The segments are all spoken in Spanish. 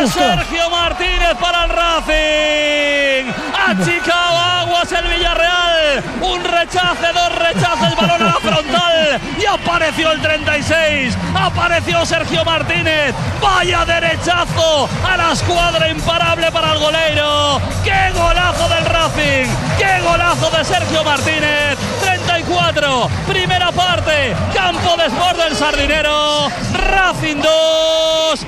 de Sergio Martínez para el Racing. Achicao aguas el Villarreal. Un rechace, dos rechaces, balón a la frontal. Y apareció el 36. Apareció Sergio Martínez. Vaya derechazo a la escuadra imparable para el goleiro. ¡Qué golazo del Racing! ¡Qué golazo de Sergio Martínez! 34, primera parte. Campo de Sport del Sardinero. Racing 2,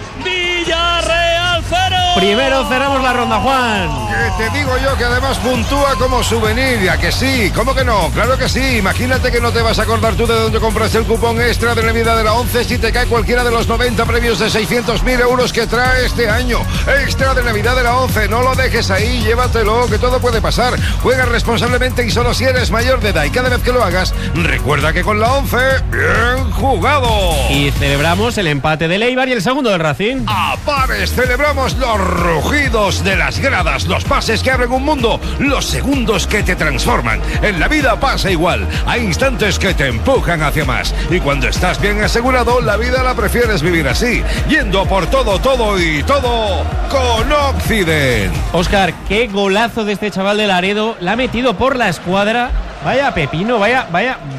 Villarreal 0. Primero cerramos la ronda, Juan. Te digo yo que además puntúa como souvenir. ¿Ya que sí? ¿Cómo que no? Claro que sí. Imagínate que no te vas a acordar tú de dónde compraste el cupón extra de Navidad de la 11 si te cae cualquiera de los 90 premios de 600.000 euros que trae este año. Extra de Navidad de la 11. No lo dejes ahí, llévatelo, que todo puede pasar. Juega responsablemente y solo si eres mayor de edad. Y cada vez que lo hagas, recuerda que con la 11, bien jugado. Y celebramos el empate del Eibar y el segundo del Racing. A pares celebramos los rugidos de las gradas, los pases que abren un mundo, los segundos que te transforman. En la vida pasa igual. Hay instantes que te empujan hacia más. Y cuando estás bien asegurado, la vida la prefieres vivir así, yendo por todo y todo con Occident. Óscar, qué golazo de este chaval de Laredo. La ha metido por la escuadra. Vaya pepino, vaya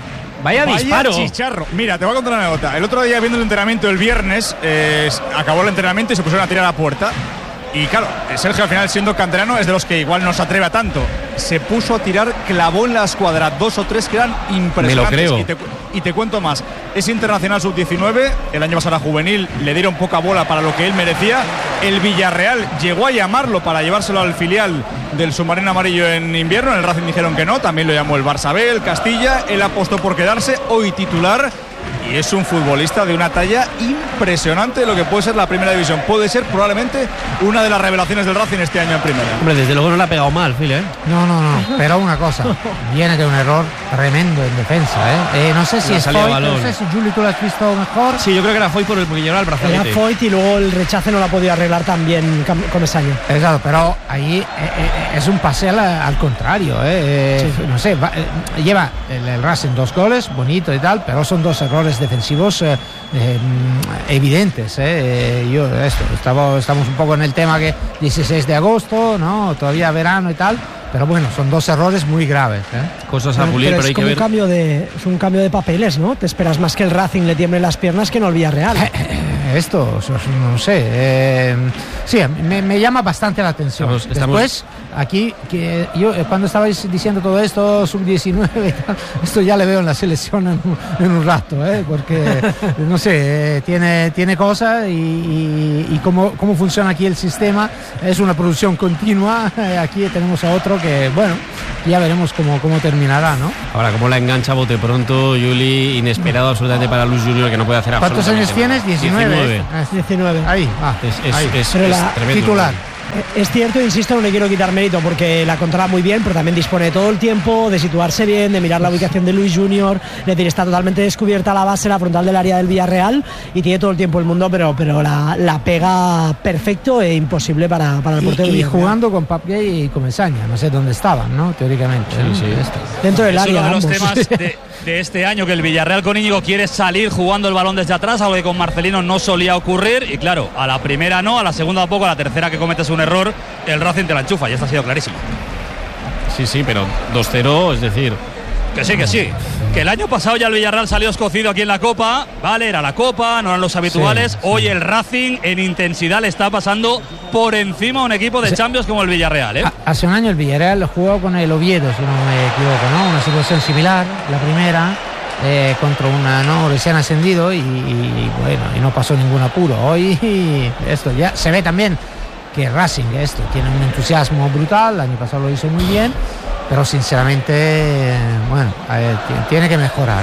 disparo. Chicharro. Mira, te voy a contar una anécdota. El otro día, viendo el entrenamiento el viernes, acabó el entrenamiento y se pusieron a tirar a la puerta. Y claro, Sergio, al final, siendo canterano, es de los que igual no se atreve a tanto. Se puso a tirar, clavó en la escuadra 2 o 3 que eran impresionantes. Me lo creo. Y te cuento más. Es internacional sub-19. El año pasado era juvenil. Le dieron poca bola para lo que él merecía. El Villarreal llegó a llamarlo para llevárselo al filial del submarino amarillo en invierno. En el Racing dijeron que no. También lo llamó el Barça B, el Castilla. Él apostó por quedarse. Hoy titular. Y es un futbolista de una talla impresionante de lo que puede ser la primera división. Puede ser probablemente una de las revelaciones del Racing este año en primera. Hombre, desde luego no le ha pegado mal, Phil, ¿eh? No. Pero una cosa, viene de un error tremendo en defensa, ¿eh? No sé si es Foyt, no sé si Juli, tú lo has visto mejor. Sí, yo creo que era Foyt porque llevaba el brazalete. Era Foyt y luego el rechace no lo ha podido arreglar también Comesaña. Exacto, pero ahí es un pase al contrario, ¿eh? Sí. No sé, lleva el Racing 2 goles, bonito y tal, pero son 2 errores defensivos evidentes, estamos un poco en el tema que 16 de agosto, ¿no? Todavía verano y tal, pero bueno, son 2 errores muy graves, cosas a pulir, pero hay que ver. Es un cambio de papeles, ¿no? Te esperas más que el Racing le tiemble las piernas que no el Villarreal. Esto, no sé, sí, me llama bastante la atención. Después, aquí, que yo cuando estabais diciendo todo esto, sub-19 y tal, esto ya le veo en la selección en un rato, porque, no sé, tiene cosas y cómo funciona aquí el sistema, es una producción continua. Aquí tenemos a otro que, bueno, ya veremos cómo terminará, ¿no? Ahora, cómo la engancha bote pronto, Juli, inesperado absolutamente para Luis Junior, que no puede hacer absolutamente ¿Cuántos años tienes? 19. 19. Ahí, es tremendo. Titular. Es cierto, insisto, no le quiero quitar mérito porque la controla muy bien, pero también dispone de todo el tiempo de situarse bien, de mirar la ubicación de Luis Junior, es decir, está totalmente descubierta la base, la frontal del área del Villarreal y tiene todo el tiempo el mundo, pero la pega perfecto e imposible para el portero. Y jugando con Pap Gay y Comesaña, no sé dónde estaban, ¿no? Teóricamente. Sí. Dentro del área. Es uno de los ambos. temas de este año, que el Villarreal con Íñigo quiere salir jugando el balón desde atrás, algo que con Marcelino no solía ocurrir, y claro, a la primera no, a la segunda poco, a la tercera que cometes un error, el Racing te la enchufa, y esto ha sido clarísimo. Sí, pero 2-0, es decir... Que sí. Que el año pasado ya el Villarreal salió escocido aquí en la Copa, vale, era la Copa, no eran los habituales. Sí. Hoy el Racing en intensidad le está pasando por encima a un equipo de Champions como el Villarreal, Hace un año el Villarreal jugó con el Oviedo, si no me equivoco, ¿no? Una situación similar, la primera, contra una recién ascendido y bueno, y no pasó ningún apuro. Hoy esto ya se ve también que Racing tiene un entusiasmo brutal, el año pasado lo hizo muy bien, pero sinceramente, bueno, tiene que mejorar,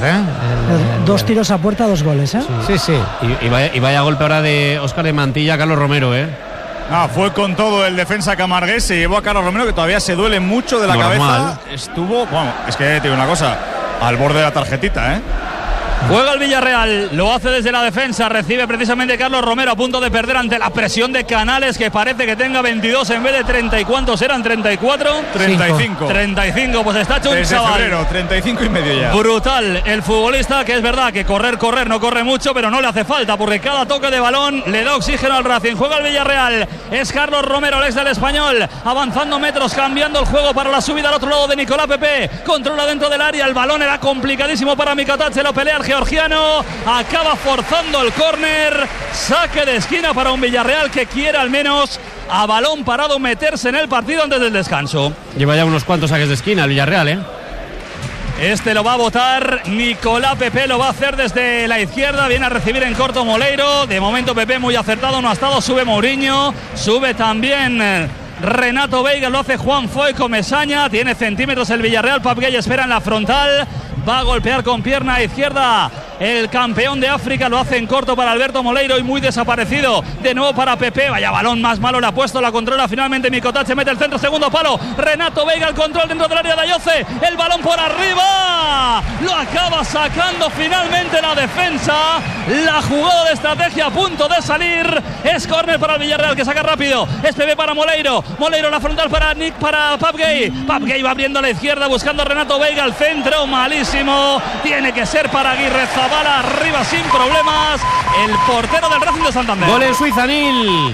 2 tiros a puerta, 2 goles, Sí. Y vaya golpe ahora de Óscar de Mantilla a Carlos Romero, Fue con todo el defensa camargués, se llevó a Carlos Romero, que todavía se duele mucho de la cabeza. Estuvo, bueno, es que te digo una cosa, al borde de la tarjetita, Juega el Villarreal, lo hace desde la defensa, recibe precisamente Carlos Romero a punto de perder ante la presión de Canales, que parece que tenga 22 en vez de 30. ¿Y cuántos eran? ¿34? 35. 35, pues está hecho un Desde chaval. febrero, 35 y medio ya. Brutal el futbolista, que es verdad que correr, no corre mucho, pero no le hace falta, porque cada toque de balón le da oxígeno al Racing. Juega el Villarreal, es Carlos Romero, el ex del Español, avanzando metros, cambiando el juego para la subida al otro lado de Nicolás Pepe, controla dentro del área, el balón era complicadísimo para Mikotáchel, lo pelea el georgiano, acaba forzando el córner, saque de esquina para un Villarreal que quiere al menos a balón parado meterse en el partido antes del descanso. Lleva ya unos cuantos saques de esquina el Villarreal, ¿eh? Este lo va a botar Nicolás Pepe, lo va a hacer desde la izquierda, viene a recibir en corto Moleiro, de momento Pepe muy acertado, no ha estado, sube Mourinho, sube también Renato Veiga, lo hace Juan Foy con Mesaña, tiene centímetros el Villarreal, Pape Gay espera en la frontal, va a golpear con pierna izquierda el campeón de África, lo hace en corto para Alberto Moleiro y muy desaparecido de nuevo para Pepe. Vaya balón más malo le ha puesto, la controla finalmente Mikotáchel, mete el centro, segundo palo, Renato Veiga, el control dentro del área de Ayoce, el balón por arriba, lo acaba sacando finalmente la defensa, la jugada de estrategia a punto de salir, es córner para el Villarreal que saca rápido, es Pepe para Moleiro, la frontal para Pape Gay va abriendo a la izquierda buscando a Renato Veiga, el centro malísimo, tiene que ser para Aguirre Zabala, arriba sin problemas el portero del Racing de Santander. Gol en Suiza, Nil.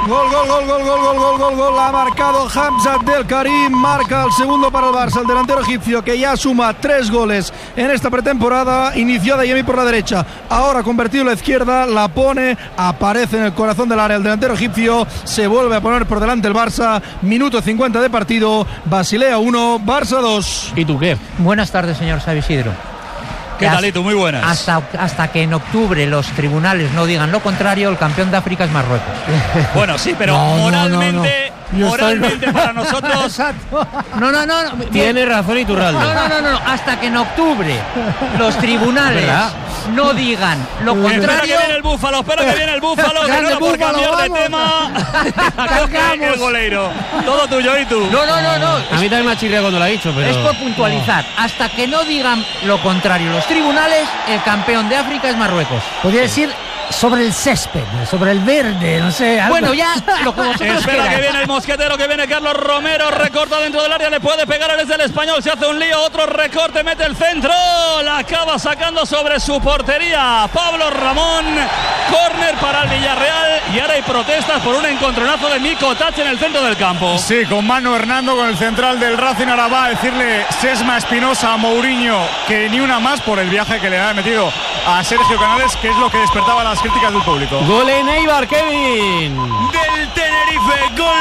Gol, ha marcado Hamza Del Karim, marca el segundo para el Barça, el delantero egipcio que ya suma 3 goles en esta pretemporada, inició de Yemi por la derecha, ahora convertido a la izquierda, la pone, aparece en el corazón del área el delantero egipcio, se vuelve a poner por delante el Barça, minuto 50 de partido, Basilea 1, Barça 2. ¿Y tú qué? Buenas tardes, señor Xavi Isidro. ¿Qué talito? Muy buenas. Hasta que en octubre los tribunales no digan lo contrario, el campeón de África es Marruecos. Bueno, sí, pero moralmente para nosotros. No. Tiene razón Iturralde. No. Hasta que en octubre los tribunales no digan lo contrario. Espera que viene el Búfalo, que no era por cambiar de tema. Coge el goleiro. Todo tuyo, ¿y tú? No. A mí también me ha chirriado cuando lo ha dicho, pero... Es por puntualizar. Hasta que no digan lo contrario los tribunales, el campeón de África es Marruecos. Podría decir sobre el césped, sobre el verde, no sé. Algo. Bueno, ya lo que vosotros Espera queráis. que viene el mosquetero, que viene Carlos Romero, recorta dentro del área, le puede pegar a desde el Español, se hace un lío, otro recorte, mete el centro, la acaba sacando sobre su portería Pablo Ramón, córner para el Villarreal y ahora hay protestas por un encontronazo de Mikotáchel en el centro del campo. Sí, con Manu Hernando, con el central del Racing, ahora va a decirle Sesma Espinosa a Mourinho que ni una más por el viaje que le ha metido a Sergio Canales, que es lo que despertaba las críticas del público. Gol en Eibar, Kevin. Del Tenerife, gol.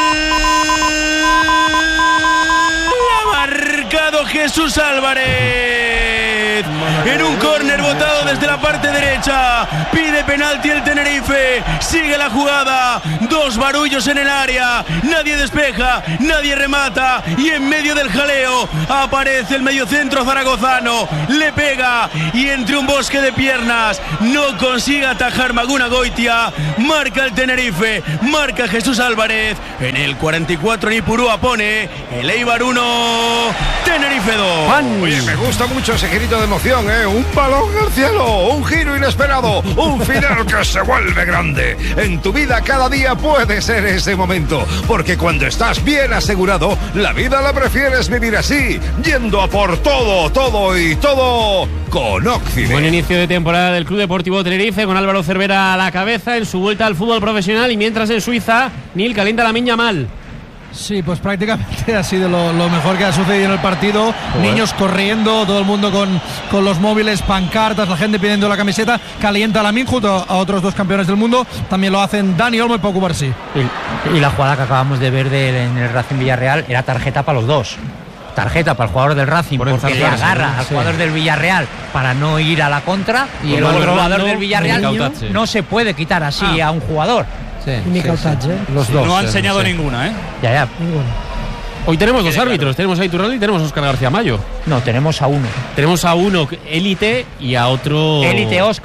Ha marcado Jesús Álvarez. En un córner botado desde la parte derecha. Pide penalti el Tenerife. Sigue la jugada. 2 barullos en el área. Nadie despeja, nadie remata. Y en medio del jaleo aparece el mediocentro zaragozano. Le pega y entre un bosque de piernas no consigue atajar Maguna Goitia. Marca el Tenerife. Marca Jesús Álvarez. En el 44 Nipurúa pone el Eibar 1, Tenerife 2. Oye, me gusta mucho ese grito de emoción, ¿eh? Un balón al cielo, un giro inesperado, un final que se vuelve grande. En tu vida cada día puede ser ese momento, porque cuando estás bien asegurado, la vida la prefieres vivir así, yendo a por todo con Occident. Buen inicio de temporada del Club Deportivo Tenerife, con Álvaro Cervera a la cabeza en su vuelta al fútbol profesional, y mientras en Suiza, Nil calienta la miña mal. Sí, pues prácticamente ha sido lo mejor que ha sucedido en el partido. Niños corriendo, todo el mundo con los móviles, pancartas, la gente pidiendo la camiseta. Calienta Lamin junto a otros 2 campeones del mundo. También lo hacen Dani Olmo y Pau Cubarsí. Y la jugada que acabamos de ver en el Racing Villarreal era tarjeta para los dos. Tarjeta para el jugador del Racing porque le agarra al jugador del Villarreal para no ir a la contra, y el otro jugador del Villarreal no se puede quitar así a un jugador. Los dos. No ha enseñado ninguna, ¿eh? Ya, ninguna. Hoy tenemos 2 árbitros, tenemos a Iturralde y tenemos a Óscar García Mayo. No, tenemos a uno. Tenemos a uno élite y a otro... Élite Óscar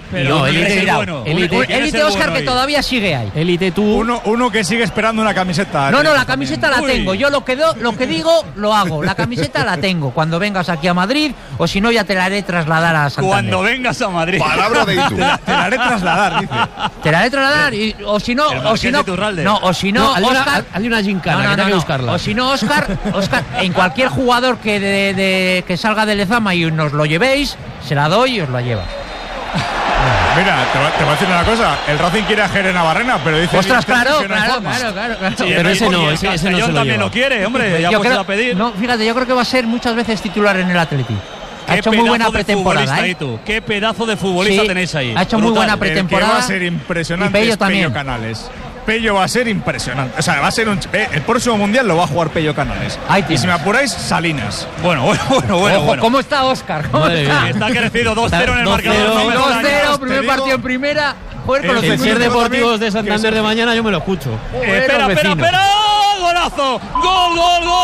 Pero No, Élite élite, bueno. élite Oscar, que todavía sigue ahí. Élite tú. Uno que sigue esperando una camiseta. No, la camiseta la Uy. tengo. Yo lo que digo, lo hago. La camiseta la tengo. Cuando vengas aquí a Madrid, o si no, ya te la haré trasladar a Santander. Cuando vengas a Madrid. Palabra de Itu. Te la haré trasladar, dice. Te la haré trasladar, o si no, El Marqués de Iturralde. Oscar. Hazle una gincana, que hay que buscarla. O si no, Oscar, en cualquier jugador que salga de Lezama y nos lo llevéis, se la doy y os la lleva. Mira, te voy a decir una cosa. El Racing quiere a Jere Navarrena, pero dice... Ostras, claro. Sí, Pero ese no, y el ese no se Castellón lo también lleva. lo quiere, hombre. Ya Yo puedes creo, a pedir. no, fíjate, yo creo que va a ser muchas veces titular en el Atleti. Ha Qué hecho muy pedazo buena de pretemporada, futbolista, ¿eh? Itu. Qué pedazo de futbolista Sí, tenéis ahí. ha hecho muy buena El que pretemporada. va a ser impresionante Y Pello es Pello también. Canales. Pello va a ser impresionante. O sea, va a ser el próximo mundial lo va a jugar Pello Canales. Ahí Y tienes. si me apuráis, Salinas. Bueno. Ojo, ¿cómo está Oscar? ¿Cómo Madre está? mía. Está crecido 2-0 en el 2-0, marcador. no me lo dañes. 2-0, primer digo- partido en primera. Joder, con los El El ser minuto deportivos también, de Santander que de mañana yo me lo escucho. Espera. Golazo. Gol.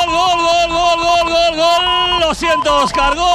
Lo siento, Oscar. Gol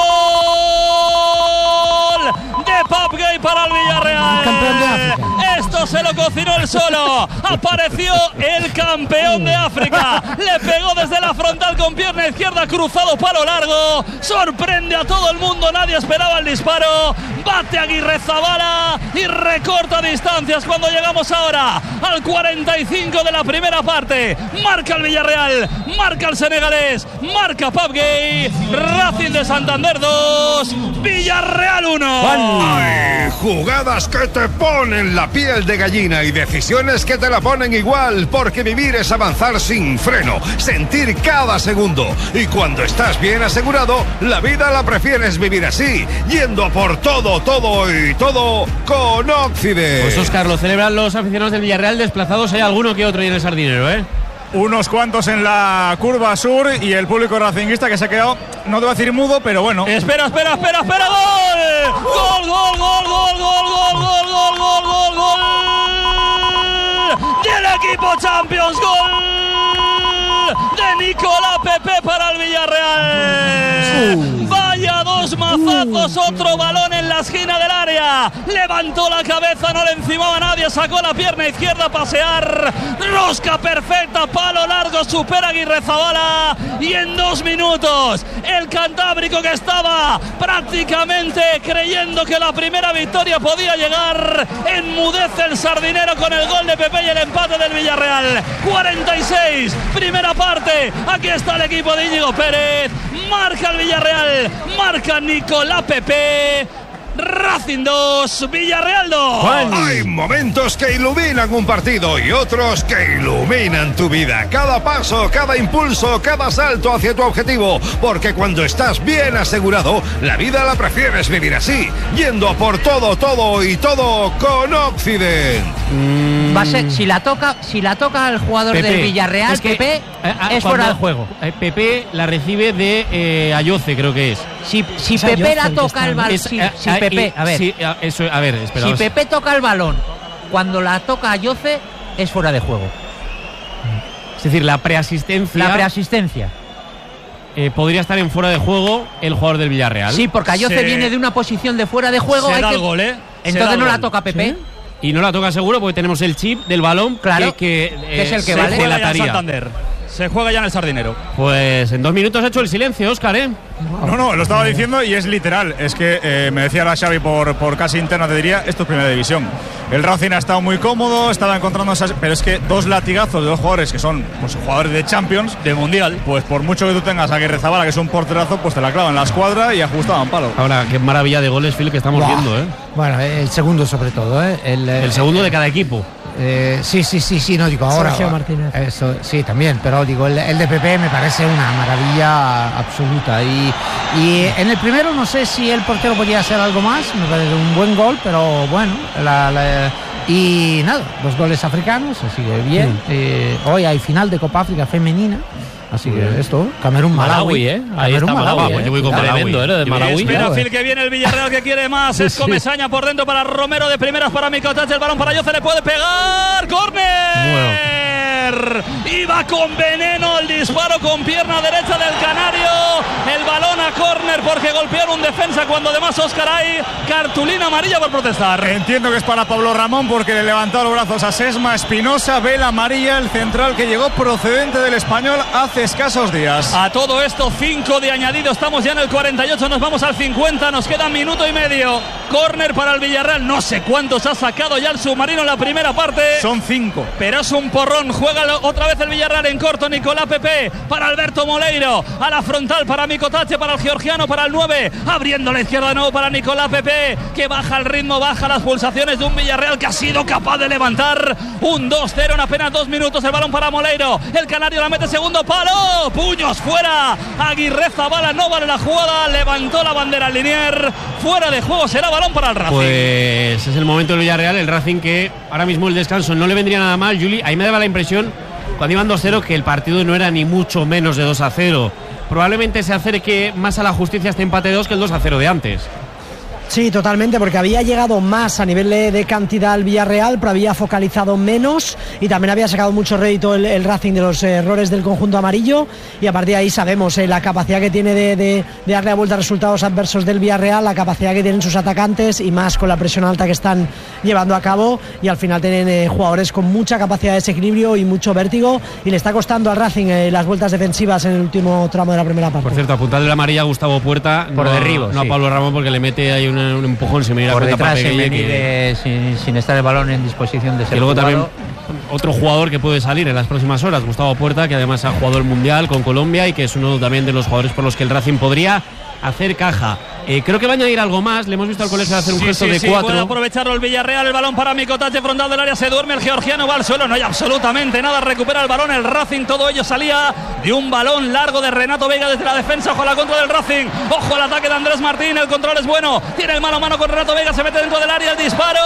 de Pape Gueye para el Villarreal. Campeón de África. Esto se lo cocinó él solo. Apareció el campeón de África. Le pegó desde la frontal con pierna izquierda, cruzado palo largo. Sorprende a todo el mundo. Nadie esperaba el disparo. Bate Aguirrezabala y recorta distancias cuando llegamos ahora al 45 de la primera parte. Marca el Villarreal, marca el senegalés, marca Pape Gueye. Racing de Santander 2, Villarreal 1. ¡Ay! Jugadas que te ponen la piel de gallina y decisiones que te la ponen igual, porque vivir es avanzar sin freno, sentir cada segundo. Y cuando estás bien asegurado, la vida la prefieres vivir así, yendo a por todo y todo con Occident. Pues Óscar, lo celebran los aficionados del Villarreal desplazados. Hay alguno que otro ahí en el Sardinero, ¿eh? Unos cuantos en la curva sur y el público racinguista que se ha quedado, no te voy a decir mudo, pero bueno. Espera, gol. Gol del equipo Champions, gol de Nicolás Pepe para el Villarreal. Vaya dos mazazos, otro balón en la esquina del área. Levantó la cabeza, no le encimaba a nadie, sacó la pierna izquierda a pasear. Rosca perfecta, palo largo, supera Aguirrezabala. Y en 2 minutos, el cantábrico que estaba prácticamente creyendo que la primera victoria podía llegar, enmudece el sardinero con el gol de Pepe y el empate del Villarreal. 46, primera parte. Aquí está el equipo de Íñigo Pérez. Marca el Villarreal, marca Nicolás Pepe. Racing 2, Villarreal 2. Hay momentos que iluminan un partido y otros que iluminan tu vida. Cada paso, cada impulso, cada salto hacia tu objetivo. Porque cuando estás bien asegurado, la vida la prefieres vivir así, yendo a por todo y todo con Occident. Va a ser, si la toca el jugador Pepe, del Villarreal, es que, Pepe, es cuando- fuera de juego. Pepe la recibe de Ayoce, creo que es. Si Es Pepe Ayoce la el que toca está, el ¿no? balón, Es- si y- Pepe, a ver, sí, eso, a ver, espera. si Pepe toca el balón cuando la toca Ayoce, es fuera de juego. Es decir, la preasistencia La preasistencia. podría estar en fuera de juego el jugador del Villarreal. Sí, porque Ayoce Se- viene de una posición de fuera de juego. Se hay da que- el gol, ¿eh? Se da Entonces el no la gol. toca Pepe. Y no la toca seguro porque tenemos el chip del balón Claro, que es el que Se vale. juega ya en delataría. Santander. Se juega ya en el Sardinero. Pues en 2 minutos ha hecho el silencio, Óscar, ¿eh? No, lo estaba diciendo y es literal. Es que me decía la Xavi por casi interna, te diría, esto es primera división. El Racing ha estado muy cómodo, estaba encontrando esas... Pero es que 2 latigazos de 2 jugadores que son pues, jugadores de Champions, De Mundial. pues por mucho que tú tengas a Aguirrezabala, que es un porterazo, pues te la clavan en la escuadra y ajustaban palo. Ahora, qué maravilla de goles, Phil, que estamos Buah. viendo, ¿eh? Bueno, el segundo sobre todo, ¿eh? El segundo de cada equipo. Sí, no digo ahora. Sergio Martínez. Eso, sí, también, pero digo, el de Pepe me parece una maravilla absoluta. Y en el primero no sé si el portero podía hacer algo más, me parece un buen gol, pero bueno, y nada, 2 goles africanos, así que bien. Hoy hay final de Copa África femenina. Así que esto, Camerún-Malawi, ¿eh? Ahí está Malawi, pues yo voy con Tremendo, ¿eh? De Malawi. Espera Phil que viene el Villarreal que quiere más. Es Comesaña por dentro para Romero, de primeras para Mikotas. El balón para Ayoce, le puede pegar. ¡Córner! Y va con veneno el disparo con pierna derecha del canario. El balón a córner porque golpearon un defensa cuando además Óscar hay cartulina amarilla por protestar. Entiendo que es para Pablo Ramón porque le levantó los brazos a Sesma Espinosa. Ve la amarilla, el central que llegó procedente del Español hace escasos días. A todo esto 5 de añadido, estamos ya en el 48, nos vamos al 50, nos queda minuto y medio. Córner para el Villarreal, no sé cuántos ha sacado ya el submarino en la primera parte. Son 5. Pero es un porrón, juega otra vez el Villarreal en corto. Nicolás Pepe para Alberto Moleiro, a la frontal para Mikotache, para el georgiano, para el 9, abriendo la izquierda de nuevo para Nicolás Pepe, que baja el ritmo, baja las pulsaciones de un Villarreal que ha sido capaz de levantar un 2-0 en apenas 2 minutos. El balón para Moleiro, el canario la mete, segundo palo, puños fuera. Aguirre Zabala, no vale la jugada, levantó la bandera Linier, fuera de juego, será balón para el Racing. Pues es el momento del Villarreal, el Racing, que ahora mismo el descanso no le vendría nada mal. Juli, ahí me daba la impresión cuando iban 2-0 que el partido no era ni mucho menos de 2-0. Probablemente se acerque más a la justicia este empate 2 que el 2-0 de antes. Sí, totalmente, porque había llegado más a nivel de cantidad al Villarreal, pero había focalizado menos y también había sacado mucho rédito el Racing de los errores del conjunto amarillo, y a partir de ahí sabemos la capacidad que tiene de darle la vuelta a resultados adversos del Villarreal, la capacidad que tienen sus atacantes y más con la presión alta que están llevando a cabo, y al final tienen jugadores con mucha capacidad de desequilibrio y mucho vértigo, y le está costando al Racing las vueltas defensivas en el último tramo de la primera parte. Por cierto, apuntarle la amarilla a Gustavo Puerta por derribo, no sí. A Pablo Ramón, porque le mete ahí un empujón sin venir por a cuenta detrás, sin estar el balón en disposición de ser y luego jugado. También otro jugador que puede salir en las próximas horas, Gustavo Puerta, que además ha jugado el Mundial con Colombia y que es uno también de los jugadores por los que el Racing podría hacer caja. Creo que va a añadir algo más. Le hemos visto al colegio hacer un gesto de 4. Puede aprovecharlo el Villarreal. El balón para Mikotache, frontal del área. Se duerme el georgiano, va al suelo. No hay absolutamente nada. Recupera el balón el Racing. Todo ello salía de un balón largo de Renato Vega desde la defensa. Ojo a la contra del Racing. Ojo al ataque de Andrés Martín. El control es bueno. Tiene el mano a mano con Renato Vega. Se mete dentro del área. El disparo.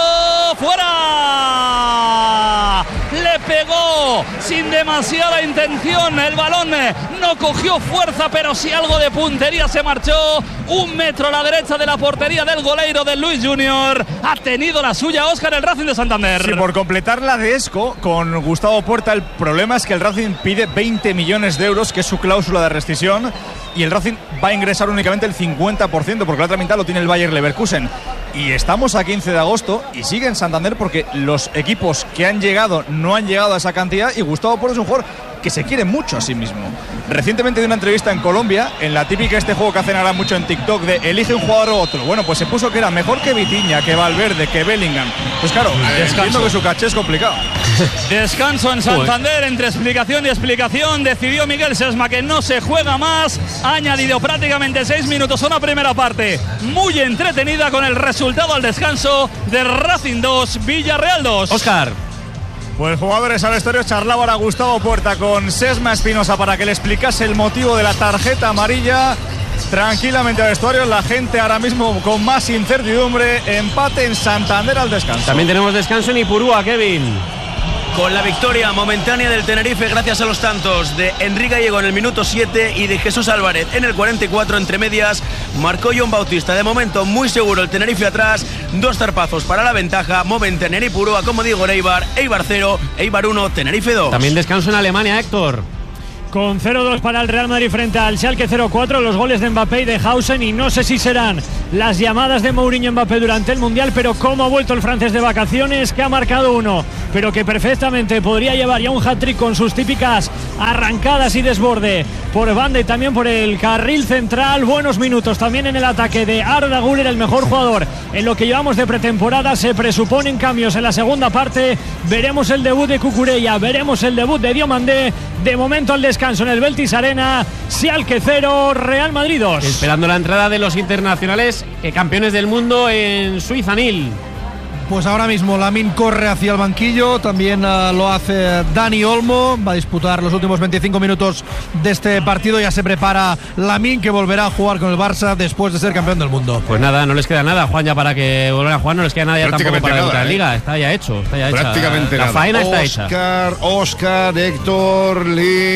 ¡Fuera! Le pegó sin demasiada intención. El balón no cogió fuerza, pero sí algo de puntería. Se marchó 1 metro a la derecha de la portería del goleiro de Luis Junior. Ha tenido la suya Óscar, el Racing de Santander. Sí, por completar la de Esco con Gustavo Puerta, el problema es que el Racing pide 20 millones de euros, que es su cláusula de rescisión, y el Racing va a ingresar únicamente el 50%, porque la otra mitad lo tiene el Bayer Leverkusen. Y estamos a 15 de agosto y sigue en Santander porque los equipos que han llegado no han llegado a esa cantidad, y Gustavo Puerta es un jugador que se quiere mucho a sí mismo. Recientemente dio una entrevista en Colombia, en la típica juego que hacen ahora mucho en TikTok de elige un jugador u otro. Bueno, pues se puso que era mejor que Vitinha, que Valverde, que Bellingham. Pues claro, entiendo que su caché es complicado. Descanso en Santander, entre explicación y explicación. Decidió Miguel Sesma que no se juega más. Ha añadido prácticamente 6 minutos a una primera parte muy entretenida, con el resultado al descanso de Racing 2, Villarreal 2. Óscar. Pues jugadores al vestuario, charlaba ahora Gustavo Puerta con Sesma Espinosa para que le explicase el motivo de la tarjeta amarilla. Tranquilamente al vestuario, la gente ahora mismo con más incertidumbre. Empate en Santander al descanso. También tenemos descanso en Ipurúa, Kevin. Con la victoria momentánea del Tenerife gracias a los tantos de Enrique Gallego en el minuto 7 y de Jesús Álvarez en el 44, entre medias marcó John Bautista. De momento muy seguro el Tenerife atrás, 2 zarpazos para la ventaja. Momenten en Ipurúa, como digo, Eibar 0, Eibar 1, Tenerife 2. También descanso en Alemania, Héctor. Con 0-2 para el Real Madrid frente al Schalke 0-4, los goles de Mbappé y de Hausen, y no sé si serán las llamadas de Mourinho Mbappé durante el Mundial, pero cómo ha vuelto el francés de vacaciones, que ha marcado uno, pero que perfectamente podría llevar ya un hat-trick con sus típicas arrancadas y desborde por banda y también por el carril central. Buenos minutos también en el ataque de Arda Güler, el mejor jugador en lo que llevamos de pretemporada. Se presuponen cambios en la segunda parte, veremos el debut de Cucurella, veremos el debut de Diomandé. De momento al descanso en el Beltis Arena, Schalke 0, Real Madrid 2. Esperando la entrada de los internacionales campeones del mundo en Suiza, Nil. Pues ahora mismo Lamine corre hacia el banquillo, también lo hace Dani Olmo, va a disputar los últimos 25 minutos de este partido. Ya se prepara Lamine, que volverá a jugar con el Barça después de ser campeón del mundo. Pues nada, no les queda nada, Juan, ya para que vuelvan a jugar, no les queda nada ya tampoco para la otra liga, está ya hecho, está ya prácticamente hecha. La faena está hecha. Oscar, Héctor,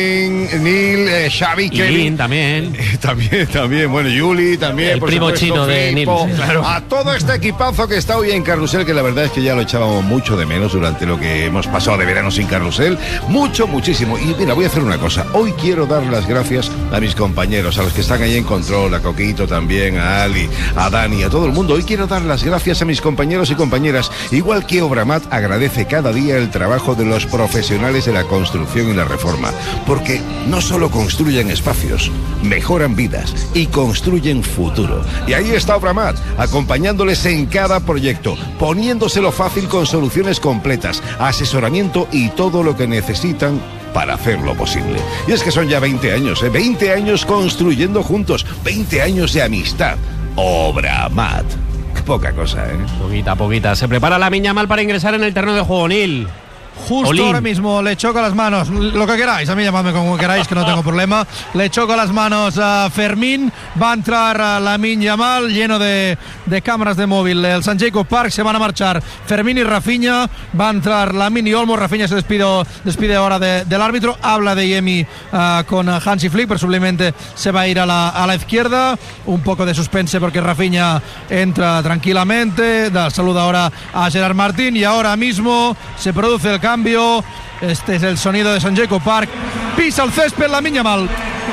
Nil, Xavi, y Kevin. Lin también. También, bueno, Juli también. El por primo supuesto, chino de Filippo. Nil, claro. A todo este equipazo que está hoy en Carrusel, que la verdad es que ya lo echábamos mucho de menos durante lo que hemos pasado de verano sin carrusel. Muchísimo. Y mira, voy a hacer una cosa. Hoy quiero dar las gracias a mis compañeros, a los que están ahí en control, a Coquito también, a Ali, a Dani, a todo el mundo. Hoy quiero dar las gracias a mis compañeros y compañeras. Igual que Obramat agradece cada día el trabajo de los profesionales de la construcción y la reforma. Porque no solo construyen espacios, mejoran vidas y construyen futuro. Y ahí está Obramat, acompañándoles en cada proyecto, poniéndoselo fácil con soluciones completas, asesoramiento y todo lo que necesitan para hacerlo posible. Y es que son ya 20 años, 20 años construyendo juntos, 20 años de amistad. Obramat. Poca cosa, Poquita. Se prepara Lamine Yamal para ingresar en el terreno de juego, Nil. Justo Olín. Ahora mismo le choca las manos, lo que queráis, a mí llamadme como queráis, que no tengo problema. Le choca las manos a Fermín, va a entrar Lamine Yamal, lleno de cámaras de móvil. El St. Jacob Park, se van a marchar Fermín y Rafinha, va a entrar Lamine y Olmo. Rafinha se despide ahora del árbitro, habla de Yemi con Hansi Flick, presumiblemente se va a ir a la izquierda. Un poco de suspense porque Rafinha entra tranquilamente, saluda ahora a Gerard Martín y ahora mismo se produce el cambio. Este es el sonido de St. Jacob Park. Pisa el césped Lamine Yamal.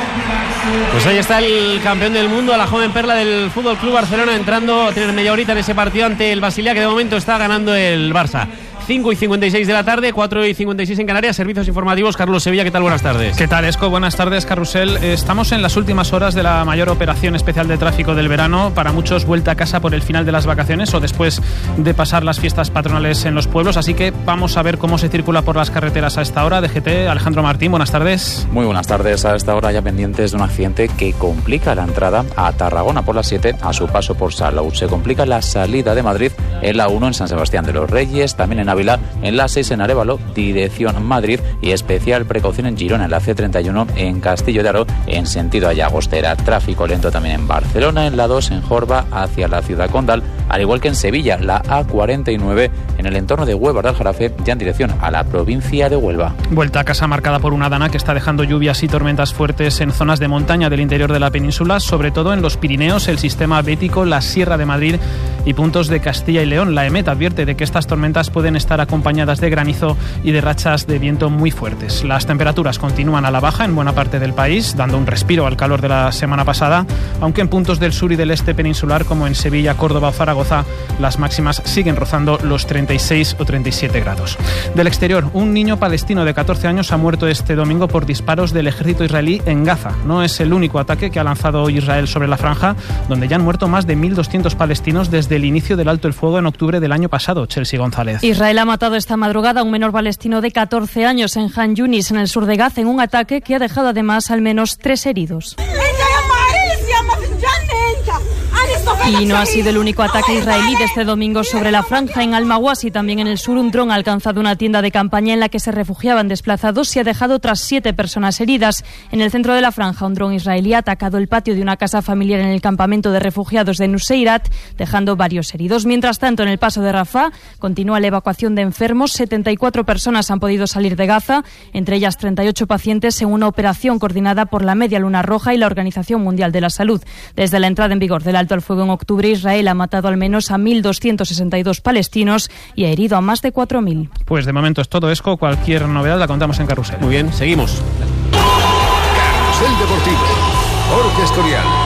Pues ahí está el campeón del mundo, la joven perla del Fútbol Club Barcelona, entrando a tener media horita en ese partido ante el Basilea, que de momento está ganando el Barça. 5:56 de la tarde, 4:56 en Canarias. Servicios informativos, Carlos Sevilla, ¿qué tal? Buenas tardes. ¿Qué tal, Esco? Buenas tardes, Carrusel. Estamos en las últimas horas de la mayor operación especial de tráfico del verano. Para muchos, vuelta a casa por el final de las vacaciones o después de pasar las fiestas patronales en los pueblos. Así que vamos a ver cómo se circula por las carreteras a esta hora. DGT, Alejandro Martín, buenas tardes. Muy buenas tardes. A esta hora ya pendientes de un accidente que complica la entrada a Tarragona por la 7 a su paso por Salou. Se complica la salida de Madrid en la 1 en San Sebastián de los Reyes, también en Ávila, en la 6 en Arévalo, dirección Madrid, y especial precaución en Girona, en la C31 en Castillo de Aro, en sentido a Llagostera. Tráfico lento también en Barcelona, en la 2 en Jorba, hacia la ciudad condal, al igual que en Sevilla, la A49 en el entorno de Huelva de Aljarafe, ya en dirección a la provincia de Huelva. Vuelta a casa marcada por una dana que está dejando lluvias y tormentas fuertes en zonas de montaña del interior de la península, sobre todo en los Pirineos, el sistema bético, la Sierra de Madrid y puntos de Castilla y León. La EMET advierte de que estas tormentas pueden estar acompañadas de granizo y de rachas de viento muy fuertes. Las temperaturas continúan a la baja en buena parte del país, dando un respiro al calor de la semana pasada, aunque en puntos del sur y del este peninsular, como en Sevilla, Córdoba o Zaragoza, las máximas siguen rozando los 36 o 37 grados. Del exterior, un niño palestino de 14 años ha muerto este domingo por disparos del ejército israelí en Gaza. No es el único ataque que ha lanzado hoy Israel sobre la franja, donde ya han muerto más de 1.200 palestinos desde el inicio del alto el fuego en octubre del año pasado. Chelsea González. Israel ha matado esta madrugada a un menor palestino de 14 años en Han Yunis, en el sur de Gaza, en un ataque que ha dejado además al menos 3 heridos. Y no ha sido el único ataque israelí de este domingo sobre la franja. En Al-Mawasi, también en el sur, un dron ha alcanzado una tienda de campaña en la que se refugiaban desplazados y ha dejado otras 7 personas heridas. En el centro de la franja, un dron israelí ha atacado el patio de una casa familiar en el campamento de refugiados de Nuseirat, dejando varios heridos. Mientras tanto, en el paso de Rafah continúa la evacuación de enfermos. 74 personas han podido salir de Gaza, entre ellas 38 pacientes, en una operación coordinada por la Media Luna Roja y la Organización Mundial de la Salud. Desde la entrada en vigor del alto al fuego en octubre, Israel ha matado al menos a 1.262 palestinos y ha herido a más de 4.000. Pues de momento es todo, Esco. Cualquier novedad la contamos en Carrusel. Muy bien, seguimos. Carrusel Deportivo. Jorge Escorial.